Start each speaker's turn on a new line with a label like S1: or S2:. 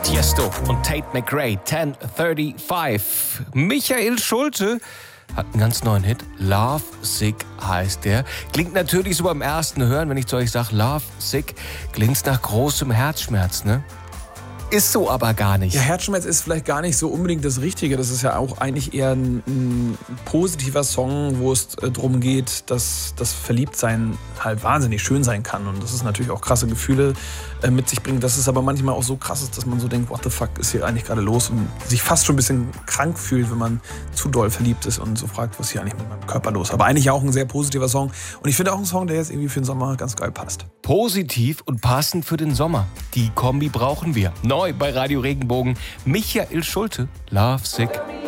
S1: Tiesto und Tate McRae, 1035. Michael Schulte hat einen ganz neuen Hit. Love Sick heißt der. Klingt natürlich so beim ersten Hören, wenn ich zu euch sage Love Sick, klingt's nach großem Herzschmerz, ne? Ist so aber gar nicht.
S2: Ja, Herzschmerz ist vielleicht gar nicht so unbedingt das Richtige. Das ist ja auch eigentlich eher ein positiver Song, wo es darum geht, dass das Verliebtsein halt wahnsinnig schön sein kann. Und das ist natürlich auch krasse Gefühle mit sich bringt. Dass es aber manchmal auch so krass ist, dass man so denkt, what the fuck ist hier eigentlich gerade los? Und sich fast schon ein bisschen krank fühlt, wenn man zu doll verliebt ist und so fragt, was hier eigentlich mit meinem Körper los ist. Aber eigentlich auch ein sehr positiver Song. Und ich finde auch ein Song, der jetzt irgendwie für den Sommer ganz geil passt.
S1: Positiv und passend für den Sommer. Die Kombi brauchen wir. Neu bei Radio Regenbogen. Michael Schulte, Love Sick.